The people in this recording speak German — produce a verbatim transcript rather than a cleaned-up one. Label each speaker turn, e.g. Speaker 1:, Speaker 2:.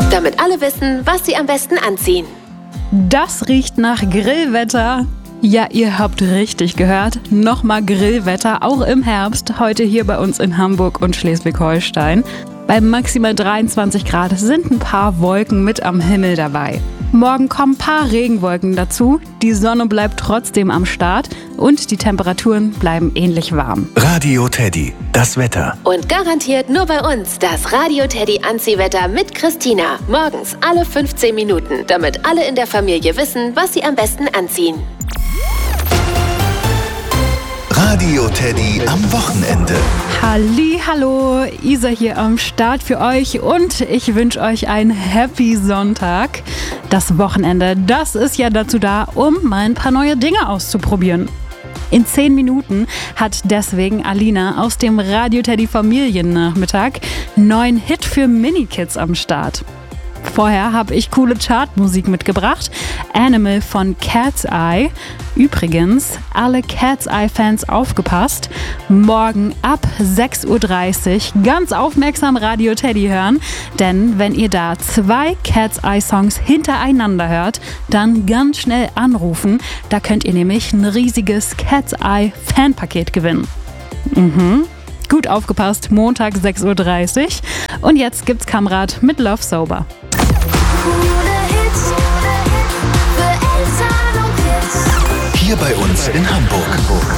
Speaker 1: damit alle wissen, was sie am besten anziehen.
Speaker 2: Das riecht nach Grillwetter. Ja, ihr habt richtig gehört. Nochmal Grillwetter, auch im Herbst, heute hier bei uns in Hamburg und Schleswig-Holstein. Bei maximal dreiundzwanzig Grad sind ein paar Wolken mit am Himmel dabei. Morgen kommen ein paar Regenwolken dazu, die Sonne bleibt trotzdem am Start und die Temperaturen bleiben ähnlich warm.
Speaker 3: Radio Teddy, das Wetter.
Speaker 1: Und garantiert nur bei uns das Radio Teddy Anziehwetter mit Christina. Morgens alle fünfzehn Minuten, damit alle in der Familie wissen, was sie am besten anziehen.
Speaker 3: Radio Teddy am Wochenende.
Speaker 2: Halli, hallo, Isa hier am Start für euch und ich wünsche euch einen Happy Sonntag. Das Wochenende, das ist ja dazu da, um mal ein paar neue Dinge auszuprobieren. In zehn Minuten hat deswegen Alina aus dem Radio Teddy Familiennachmittag einen neuen Hit für Minikids am Start. Vorher habe ich coole Chartmusik mitgebracht. Animal von Cat's Eye. Übrigens, alle Cat's Eye-Fans aufgepasst. Morgen ab sechs Uhr dreißig ganz aufmerksam Radio Teddy hören. Denn wenn ihr da zwei Cat's Eye-Songs hintereinander hört, dann ganz schnell anrufen. Da könnt ihr nämlich ein riesiges Cat's Eye-Fanpaket gewinnen. Mhm. Gut aufgepasst, Montag sechs Uhr dreißig. Und jetzt gibt's Kamerad mit Love Sober.
Speaker 3: Hier bei uns in Hamburg.